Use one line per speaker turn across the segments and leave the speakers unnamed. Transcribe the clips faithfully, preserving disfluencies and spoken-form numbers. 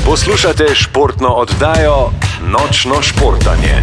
Poslušate športno oddajo Nočno športanje.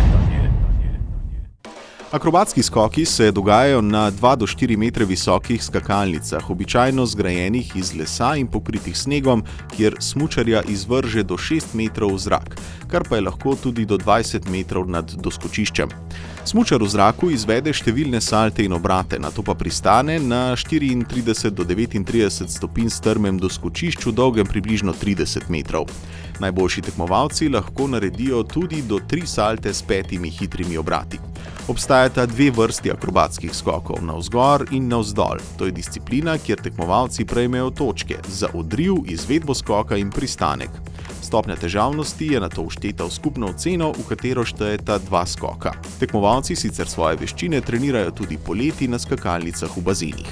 Akrobatski skoki se dogajajo na dva do štiri metre visokih skakalnicah, običajno zgrajenih iz lesa in pokritih snegom, kjer smučarja izvrže do šest metrov v zrak, kar pa je lahko tudi do dvajset metrov nad doskočiščem. Smučar v zraku izvede številne salte in obrate, nato pa pristane na štiriintrideset do devetintrideset stopinj strmem doskočišču, dolgem približno trideset metrov. Najboljši tekmovalci lahko naredijo tudi do tri salte s petimi hitrimi obrati. Obstajata dve vrsti akrobatskih skokov, navzgor in navzdol. To je disciplina, kjer tekmovalci prejmejo točke za odriv, izvedbo skoka in pristanek. Stopnja težavnosti je nato všteta v skupno oceno, v katero štejeta dva skoka. Tekmovalci sicer svoje veščine trenirajo tudi poleti na skakalnicah v bazenih.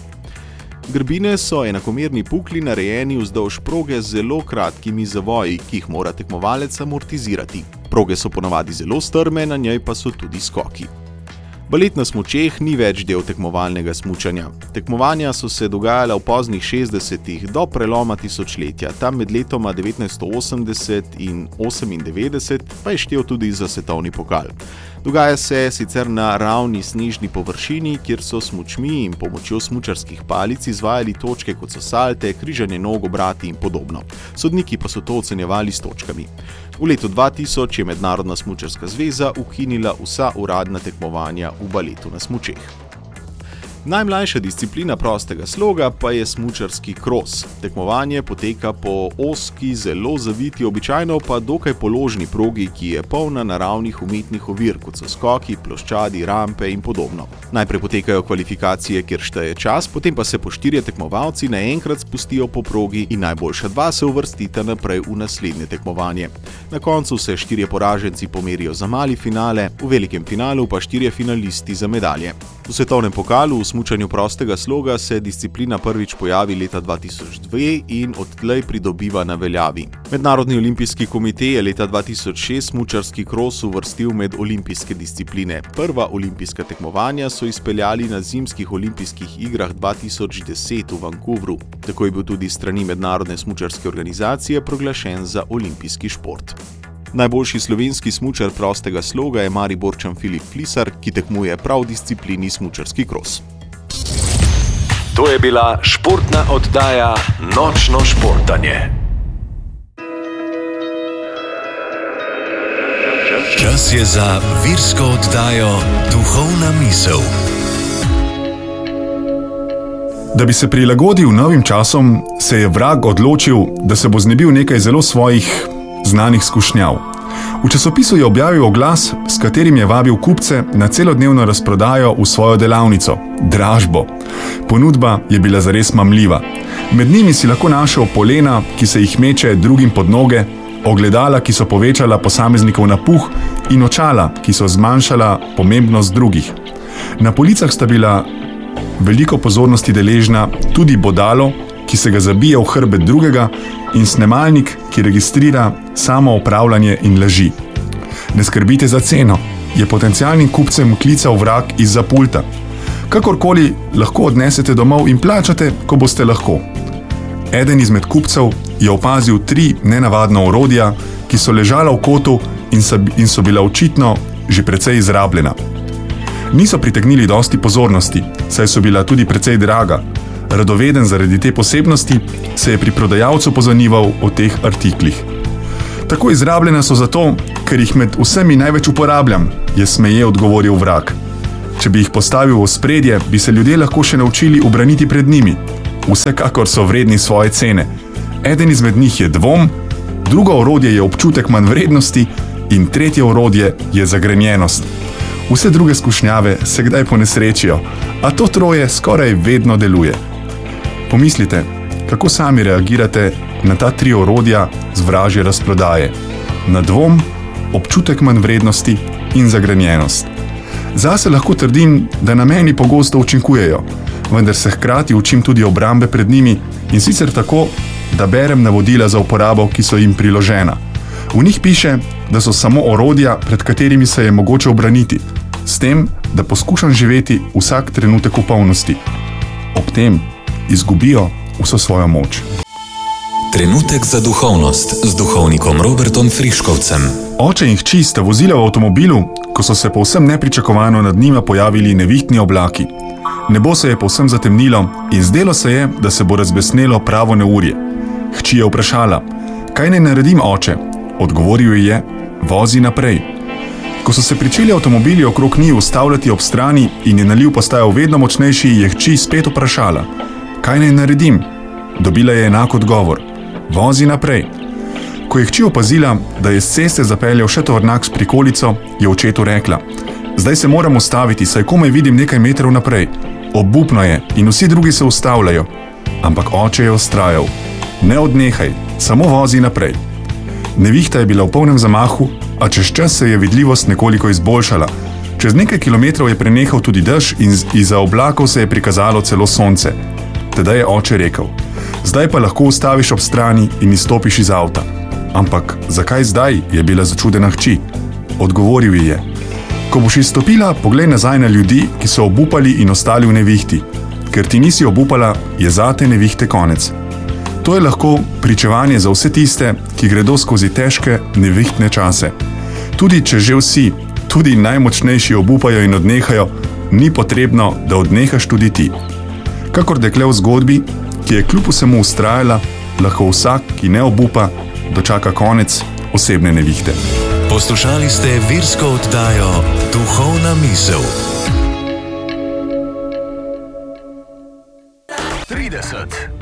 Grbine so enakomerni pukli narejeni vzdolž proge z zelo kratkimi zavoji, ki jih mora tekmovalec amortizirati. Proge so ponavadi zelo strme, na njej pa so tudi skoki. Balet na smučeh ni več del tekmovalnega smučanja. Tekmovanja so se dogajala v poznih šestdesetih do preloma tisočletja, tam med letoma devetnajststo osemdeset in osemindevetdeset pa je štel tudi za svetovni pokal. Dogaja se sicer na ravni snežni površini, kjer so smučmi in pomočjo smučarskih palic izvajali točke kot so salte, križanje nog, obrati in podobno. Sodniki pa so to ocenjevali s točkami. V letu dva tisoč je Mednarodna smučarska zveza ukinila vsa uradna tekmovanja v baletu na smučeh. Najmlajša disciplina prostega sloga pa je smučarski kros. Tekmovanje poteka po ozki, zelo zaviti, običajno pa dokaj položni progi, ki je polna naravnih umetnih ovir, kot so skoki, ploščadi, rampe in podobno. Najprej potekajo kvalifikacije, kjer šteje čas, potem pa se po štirje tekmovalci naenkrat spustijo po progi in najboljša dva se uvrstita naprej v naslednje tekmovanje. Na koncu se štirje poraženci pomerijo za mali finale, v velikem finalu pa štirje finalisti za medalje. V svetovnem pokalu v smučanju prostega sloga se disciplina prvič pojavi leta dva tisoč dve in odtlej pridobiva na veljavi. Mednarodni olimpijski komite je leta dva tisoč šest smučarski kros uvrstil med olimpijske discipline. Prva olimpijska tekmovanja so izpeljali na zimskih olimpijskih igrah dva tisoč deset v Vancouvru. Tako je bil tudi s strani Mednarodne smučarske organizacije proglašen za olimpijski šport. Najboljši slovenski smučar prostega sloga je Mariborčan Filip Flisar, ki tekmuje prav v disciplini smučarski kros.
To je bila športna oddaja Nočno športanje. Čas je za virsko oddajo Duhovna misel.
Da bi se prilagodil novim časom, se je vrag odločil, da se bo znebil nekaj zelo svojih znanih skušnjav. V časopisu je objavil oglas, s katerim je vabil kupce na celodnevno razprodajo v svojo delavnico, dražbo. Ponudba je bila zares mamljiva. Med njimi si lahko našel polena, ki se jih meče drugim pod noge, ogledala, ki so povečala posameznikov napuh, in očala, ki so zmanjšala pomembnost drugih. Na policah sta bila veliko pozornosti deležna tudi bodalo, ki se ga zabije v hrbet drugega, in snemalnik, ki registrira samo upravljanje in laži. Ne skrbite za ceno, je potencialnim kupcem klical vrag izza pulta. Kakorkoli lahko odnesete domov in plačate, ko boste lahko. Eden izmed kupcev je opazil tri nenavadna orodja, ki so ležala v kotu in so, in so bila očitno že precej izrabljena. Niso pritegnili dosti pozornosti, saj so bila tudi precej draga. Radoveden zaradi te posebnosti se je pri prodajalcu pozanimal o teh artiklih. Tako izrabljena so zato, ker jih med vsemi največ uporabljam, je smeje odgovoril vrag. Če bi jih postavil v spredje, bi se ljudje lahko še naučili ubraniti pred njimi. Vsekakor so vredni svoje cene. Eden izmed njih je dvom, drugo orodje je občutek manj vrednosti in tretje orodje je zagrenjenost. Vse druge skušnjave se kdaj ponesrečijo, a to troje skoraj vedno deluje. Pomislite, kako sami reagirate na ta tri orodja z vražje razprodaje. Na dvom, občutek manj vrednosti in zagrenjenost. Zase lahko trdim, da na meni pogosto učinkujejo, vendar se hkrati učim tudi obrambe pred njimi, in sicer tako, da berem navodila za uporabo, ki so jim priložena. V njih piše, da so samo orodja, pred katerimi se je mogoče obraniti, s tem, da poskušam živeti vsak trenutek v polnosti. Ob tem izgubijo vso svojo moč.
Trenutek za duhovnost z duhovnikom Robertom Friškovcem.
Oče in hči sta vozila v avtomobilu, ko so se povsem nepričakovano nad njima pojavili nevihtni oblaki. Nebo se je povsem zatemnilo in zdelo se je, da se bo razbesnelo pravo neurje. Hči je vprašala: kaj naj naredim, oče? Odgovoril ji je: vozi naprej. Ko so se pričeli avtomobili okrog njih ustavljati ob strani in je naliv postajal vedno močnejši, je hči spet vprašala: kaj naj naredim? Dobila je enak odgovor: vozi naprej. Ko je hči opazila, da je s ceste zapeljal še tovornjak s prikolico, je očetu rekla: zdaj se moram ustaviti, saj komaj vidim nekaj metrov naprej. Obupno je in vsi drugi se ustavljajo. Ampak oče je vztrajal: ne odnehaj, samo vozi naprej. Nevihta je bila v polnem zamahu, a čez čas se je vidljivost nekoliko izboljšala. Čez nekaj kilometrov je prenehal tudi dež in izza oblakov se je prikazalo celo sonce. Tedaj je oče rekel: zdaj pa lahko ustaviš ob strani in izstopiš iz avta. Ampak zakaj zdaj, je bila začudena hči. Odgovoril ji je: ko boš izstopila, poglej nazaj na ljudi, ki so obupali in ostali v nevihti. Ker ti nisi obupala, je zate nevihte konec. To je lahko pričevanje za vse tiste, ki gredo skozi težke nevihtne čase. Tudi če že vsi, tudi najmočnejši obupajo in odnehajo, ni potrebno, da odnehaš tudi ti. Kakor dekle v zgodbi, ki je kljub vsemu vztrajala, lahko vsak, ki ne obupa, dočaka konec osebne nevihte.
Poslušali ste virsko oddajo Duhovna misel.
trideset